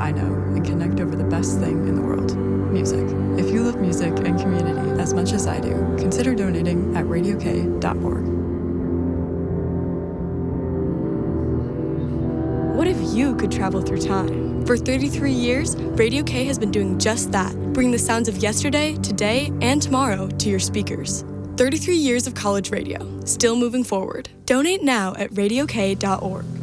I know and connect over the best thing in the world, music. If you love music and community as much as I do, consider donating at radiok.org. What if you could travel through time? For 33 years, Radio K has been doing just that, bringing the sounds of yesterday, today, and tomorrow to your speakers. 33 years of college radio, still moving forward. Donate now at radiok.org.